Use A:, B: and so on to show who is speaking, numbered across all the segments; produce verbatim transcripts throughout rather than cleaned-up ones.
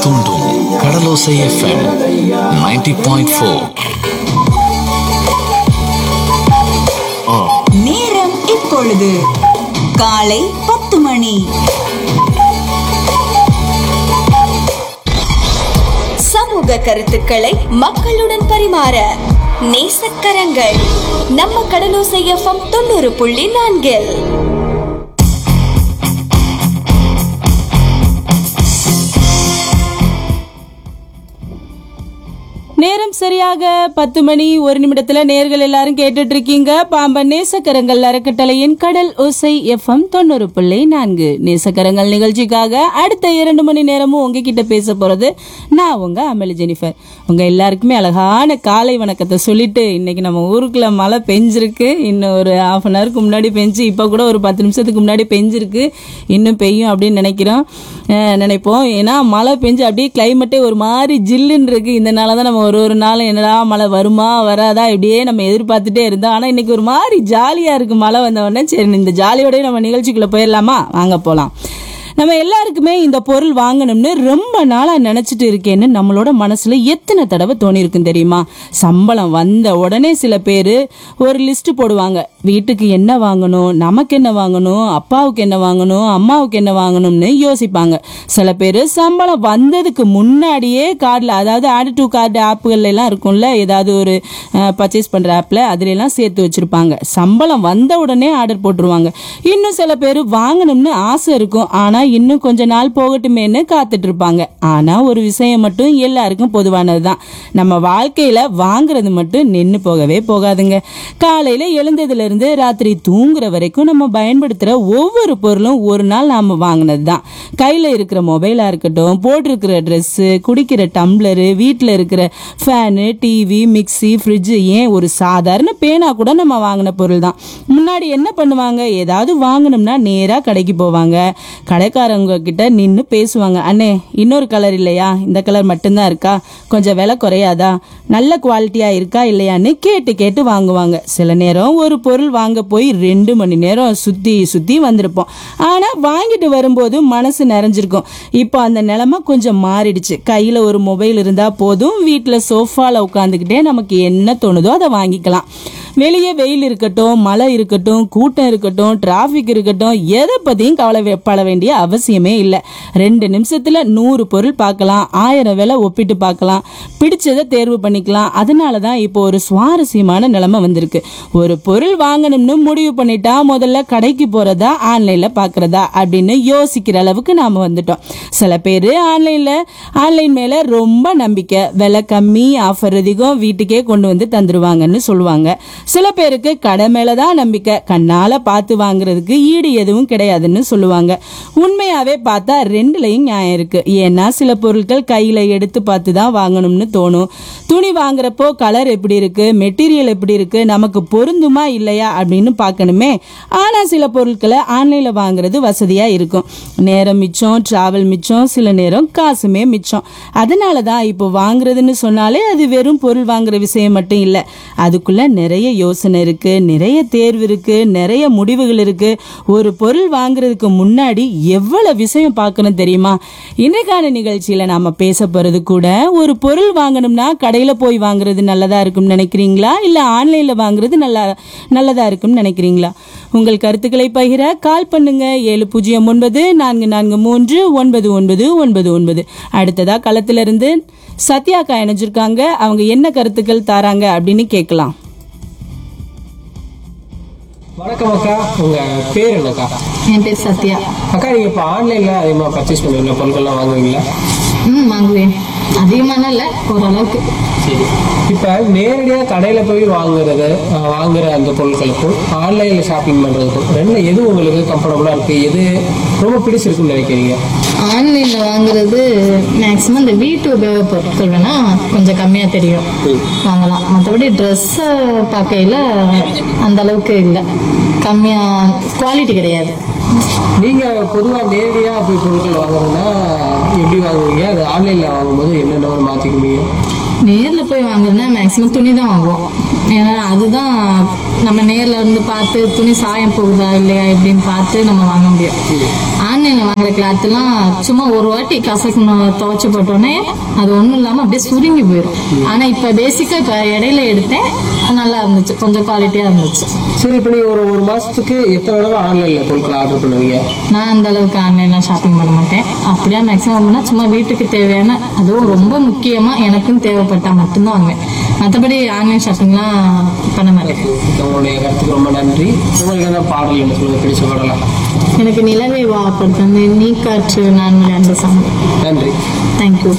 A: தூண்டும் கடலோசை FM ninety point four.
B: நேரம் இப்பொழுது காலை பத்து மணி. சமூக கருத்துக்களை மக்களுடன் பரிமாற நேசக்கரங்கள் நம்ம கடலோசை எஃப்எம் தொண்ணூறு புள்ளி நான்கில்.
C: நேரம் சரியாக பத்து மணி ஒரு நிமிடத்துல நேர்கள் எல்லாரும் கேட்டுட்டு இருக்கீங்க பாம்பன் நேசக்கரங்கள் அறக்கட்டளையின் கடல் ஓசை எஃப்எம் தொண்ணூறு புள்ளி நான்கு. நேசக்கரங்கள் நிகழ்ச்சிக்காக அடுத்த இரண்டு மணி நேரமும் உங்ககிட்ட பேச போறது நான் உங்க அமளி ஜெனிஃபர். உங்க எல்லாருக்குமே அழகான காலை வணக்கத்தை சொல்லிட்டு இன்னைக்கு நம்ம ஊருக்குள்ள மழை பெஞ்சிருக்கு. இன்னும் ஒரு ஹாஃப் அன் ஹவருக்கு முன்னாடி பெஞ்சு இப்ப கூட ஒரு பத்து நிமிஷத்துக்கு முன்னாடி பெஞ்சிருக்கு. இன்னும் பெய்யும் அப்படின்னு நினைக்கிறோம் நினைப்போம் ஏன்னா மழை பெஞ்சு அப்படியே கிளைமேட்டே ஒரு மாதிரி ஜில்லுன்னு இருக்கு. இந்த நாளதான் நம்ம ஒரு ஒரு நாள் என்னடா மழை வருமா வராதா இப்படியே நம்ம எதிர்பார்த்துட்டே இருந்தோம். ஆனா இன்னைக்கு ஒரு மாதிரி ஜாலியா இருக்கு மழை வந்த உடனே. சரி, இந்த ஜாலியோடய நம்ம நிகழ்ச்சிக்குள்ள போயிடலாமா? வாங்க போலாம். நம்ம எல்லாருக்குமே இந்த பொருள் வாங்கணும்னு ரொம்ப நாளா நினைச்சிட்டு இருக்கேன்னு நம்மளோட மனசுல எத்தனை தடவை தோணி இருக்கும் தெரியுமா? சம்பளம் வந்த உடனே சில பேரு ஒரு லிஸ்ட் போடுவாங்க. வீட்டுக்கு என்ன வாங்கணும், நமக்கு என்ன வாங்கணும், அப்பாவுக்கு என்ன வாங்கணும், அம்மாவுக்கு என்ன வாங்கணும்னு யோசிப்பாங்க. சில பேர் சம்பளம் வந்ததுக்கு முன்னாடியே கார்டில், அதாவது ஆட் டு கார்டு ஆப்புகள் எல்லாம் இருக்கும்ல, ஏதாவது ஒரு பர்ச்சேஸ் பண்ற ஆப்ல அதுல எல்லாம் சேர்த்து வச்சிருப்பாங்க. சம்பளம் வந்த உடனே ஆர்டர் போட்டுருவாங்க. இன்னும் சில பேர் வாங்கணும்னு ஆசை இருக்கும், ஆனா இன்னும் கொஞ்ச நாள் போகட்டுமேன்னு காத்துட்டு இருப்பாங்க. ஆனா ஒரு விஷயம் மட்டும் எல்லாருக்கும் பொதுவானதுதான், நம்ம வாழ்க்கையில வாங்குறது மட்டும் நின்னு போகவே போகாதுங்க. காலையில எழுந்ததுல இருந்து ராத்திரி தூங்குற வரைக்கும் நம்ம பயன்படுத்துற ஒவ்வொரு பொருளும் ஒரு நாள் நாம வாங்கினது தான். கையில இருக்கிற மொபைலா இருக்கட்டும், போட்டிருக்கிற ட்ரெஸ், குடிக்கிற டம்ளரு, வீட்டுல இருக்கிற ஃபேனு, டிவி, மிக்சி, ஃப்ரிட்ஜ், ஏன் ஒரு சாதாரண பேனா கூட நம்ம வாங்கின பொருள் தான். முன்னாடி என்ன பண்ணுவாங்க? ஏதாவது வாங்கணும்னா நேரா கடைக்கு போவாங்க. கடைக்காரங்க கிட்ட நின்று பேசுவாங்க. அண்ணே, இன்னொரு கலர் இல்லையா, இந்த கலர் மட்டும்தான் இருக்கா, கொஞ்சம் விலை குறையாதா, நல்ல குவாலிட்டியா இருக்கா இல்லையான்னு கேட்டு கேட்டு வாங்குவாங்க. சில நேரம் ஒரு பொருள் வாங்க போய் ரெண்டு மணி நேரம் சுத்தி சுத்தி வந்திருப்போம். ஆனா வாங்கிட்டு வரும்போது மனசு நிறைஞ்சிருக்கும். இப்போ அந்த நிலைமை கொஞ்சம் மாறிடுச்சு. கையில ஒரு மொபைல் இருந்தா போதும், வீட்டுல சோஃபால உட்காந்துக்கிட்டே நமக்கு என்ன தோணுதோ அதை வாங்கிக்கலாம். வெளியே வெயில் இருக்கட்டும், மழை இருக்கட்டும், கூட்டம் இருக்கட்டும், டிராபிக் இருக்கட்டும், எதை பத்தியும் கவலைப்பட வேண்டிய அவசியமே இல்லை. ரெண்டு நிமிஷத்துல நூறு பொருள் பார்க்கலாம், ஆயிரம் விலை ஒப்பிட்டு பார்க்கலாம், பிடிச்சதை தேர்வு பண்ணிக்கலாம். அதனாலதான் இப்போ ஒரு சுவாரஸ்யமான நிலைமை வந்திருக்கு. ஒரு பொருள் வாங்கணும்னு முடிவு பண்ணிட்டா முதல்ல கடைக்கு போறதா ஆன்லைன்ல பாக்குறதா அப்படின்னு யோசிக்கிற அளவுக்கு நாம வந்துட்டோம். சில பேரு ஆன்லைன்ல ஆன்லைன் மேல ரொம்ப நம்பிக்கை, விலை கம்மி, ஆஃபர் அதிகம், வீட்டுக்கே கொண்டு வந்து தந்துருவாங்கன்னு சொல்லுவாங்க. சில பேருக்கு கடை மேலதான் நம்பிக்கை, கண்ணால பார்த்து வாங்குறதுக்கு ஈடு எதுவும் கிடையாதுன்னு சொல்லுவாங்க. உண்மையாவே பார்த்தா ரெண்டுலயும் நியாயம் இருக்கு. ஏன்னா சில பொருட்கள் கையில எடுத்து பார்த்து தான் வாங்கணும்னு தோணும். துணி வாங்குறப்போ கலர் எப்படி இருக்கு, மெட்டீரியல் எப்படி இருக்கு, நமக்கு பொருந்துமா இல்லையா அப்படின்னு பார்க்கணுமே. ஆனா சில பொருட்களை ஆன்லைன்ல வாங்குறது வசதியா இருக்கும். நேரம் மிச்சம், டிராவல் மிச்சம், சில நேரம் காசுமே மிச்சம். அதனாலதான் இப்போ வாங்குறதுன்னு சொன்னாலே அது வெறும் பொருள் வாங்குற விஷயம் மட்டும் இல்ல, அதுக்குள்ள நிறைய யோசனை இருக்கு, நிறைய தேர்வு இருக்கு, நிறைய முடிவுகள் இருக்கு. ஒரு பொருள் வாங்குறதுக்கு முன்னாடி எவ்வளவு விஷயம் பார்க்கணும் தெரியுமா? இன்றைக்கான நிகழ்ச்சியில நாம பேச போறது கூட, ஒரு பொருள் வாங்கணும்னா கடையில போய் வாங்குறது நல்லதா இருக்கும் நினைக்கிறீங்களா, இல்ல ஆன்லைன்ல வாங்குறது நல்லா நல்லதா இருக்கும் நினைக்கிறீங்களா? உங்கள் கருத்துக்களை பகிர கால் பண்ணுங்க. ஏழு பூஜ்ஜியம் ஒன்பது நான்கு நான்கு மூன்று ஒன்பது ஒன்பது ஒன்பது ஒன்பது. அடுத்ததா களத்துல இருந்து சத்யாக்கா இணைஞ்சிருக்காங்க. அவங்க என்ன கருத்துக்கள் தாராங்க அப்படின்னு கேட்கலாம்.
D: வணக்கம் அக்கா, உங்க பேர் என்னக்கா?
E: என் பேர் சத்யா.
D: அக்கா, நீங்க இப்ப ஆன்லைன்ல அதிகமா பர்ச்சேஸ் பண்ணுவீங்களா, பொருட்கள்லாம் வாங்குவீங்களா?
E: ம் வாங்குவேன், அதிகமான இல்லை, ஓரளவுக்கு.
D: சரி, இப்ப நேரடியா கடையில போய் வாங்குறது, வாங்குற அந்த பொருட்களுக்கும் ஆன்லைன்ல ஷாப்பிங் பண்றதுக்கும் ரெண்டுல எது உங்களுக்கு கம்ஃபர்டபுளா இருக்கு, எது ரொம்ப பிடிச்சிருக்குன்னு நினைக்கிறீங்க?
E: ஆன்லைன்ல வாங்குறது மேக்ஸிமம் இந்த வீட்டு உபயோக பொருட்கள் வேணா கொஞ்சம் கம்மியா தெரியும், வாங்கலாம். மற்றபடி ட்ரெஸ்ஸை பார்க்கையில அந்த அளவுக்கு இல்லை, கம்மியா குவாலிட்டி கிடையாது.
D: நீங்க பொதுவா நேரடியா போய் பொருட்கள் வாங்குறதுன்னா எப்படி வாங்குவீங்க? அது ஆன்லைன்ல வாங்கும்போது என்னென்ன மாத்திக்குவீங்க?
E: நேரில் போய் வாங்குறதுனா மேக்ஸிமம் துணி தான் வாங்குவோம். ஏன்னா அதுதான் நம்ம நேரில் இருந்து பார்த்து துணி சாயம் போகுதா இல்லையா இப்படின்னு பார்த்து நம்ம வாங்க முடியும். ஆன்லைன் ஆன்லைன்ல வாங்குற கிளாத் எல்லாம் சும்மா ஒரு வாட்டி கசக்கணும் துவைச்சு போட்டோன்னே அது ஒண்ணும் இல்லாம அப்படியே சுருங்கி போயிடும். ஆனா இப்ப பேசிக்கா இப்ப இடையில எடுத்தேன், நல்லா இருந்துச்சு, கொஞ்சம் குவாலிட்டியா இருந்துச்சு.
D: சரி, இப்ப நீங்க ஒரு ஒரு மாசத்துக்கு எத்தனை தடவை ஆன்லைன்ல பொருட்கள் ஆர்டர் பண்ணுவீங்க?
E: நான் அந்த அளவுக்கு ஆன்லைன்ல ஷாப்பிங் பண்ண மாட்டேன். அப்படியே மேக்ஸிமம் பண்ணா சும்மா வீட்டுக்கு தேவையான, அதுவும் ரொம்ப முக்கியமா எனக்கும் தேவைப்பட்டா மட்டும்தான் வாங்குவேன். மற்றபடி ஆன்லைன் ஷாப்பிங்லாம் பண்ண மாட்டேன்.
D: உங்களுடைய கருத்துக்கு ரொம்ப நன்றி. உங்களுக்கு என்ன பாடல் என்று சொல்லுங்க, பிடிச்ச பாடலாம்?
E: எனக்கு நிலவே வா படுத்து நீ காற்று நான் அந்த சாங்.
D: நன்றி,
E: தேங்க்யூ.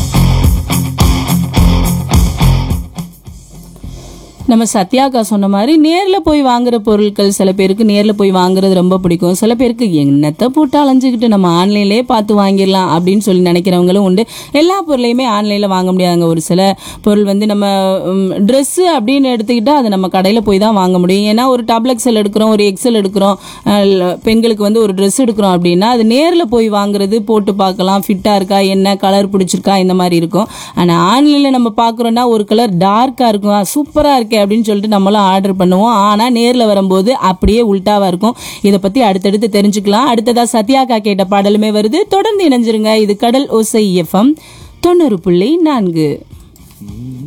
C: நம்ம சத்யாக்கா சொன்ன மாதிரி நேரில் போய் வாங்குற பொருட்கள் சில பேருக்கு நேரில் போய் வாங்குறது ரொம்ப பிடிக்கும். சில பேருக்கு என்னத்தை போட்டு அலைஞ்சிக்கிட்டு நம்ம ஆன்லைன்லேயே பார்த்து வாங்கிடலாம் அப்படின்னு சொல்லி நினைக்கிறவங்களும் உண்டு. எல்லா பொருளையுமே ஆன்லைனில் வாங்க முடியாதுங்க. ஒரு சில பொருள் வந்து நம்ம ட்ரெஸ்ஸு அப்படின்னு எடுத்துக்கிட்டால் அதை நம்ம கடையில் போய் தான் வாங்க முடியும். ஏன்னா ஒரு டபுள் எக்ஸல் எடுக்கிறோம், ஒரு எக்ஸல் எடுக்கிறோம், பெண்களுக்கு வந்து ஒரு ட்ரெஸ் எடுக்கிறோம் அப்படின்னா அது நேரில் போய் வாங்குறது, போட்டு பார்க்கலாம், ஃபிட்டாக இருக்கா, என்ன கலர் பிடிச்சிருக்கா, இந்த மாதிரி இருக்கும். ஆனால் ஆன்லைனில் நம்ம பார்க்குறோன்னா ஒரு கலர் டார்க்காக இருக்கும், சூப்பராக இருக்கே அப்படின்னு சொல்லிட்டு நம்மளும் ஆர்டர் பண்ணுவோம். ஆனா நேர்ல வரும்போது அப்படியே உல்டாவா இருக்கும். இதை பத்தி அடுத்தடுத்து தெரிஞ்சுக்கலாம். அடுத்ததா சத்யாக்கா கேட்ட பாடலுமே வருது. தொடர்ந்து இணைஞ்சிருங்க. இது கடல் ஓசை எஃப்எம் தொண்ணூறு புள்ளி நான்கு.